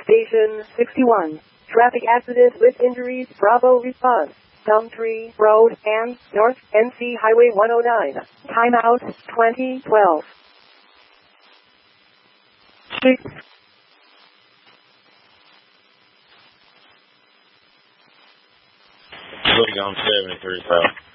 Station 61. Traffic accident with injuries. Bravo response. Gumtree Road and North NC Highway 109. Timeout 2012. 6. Going on 73 south.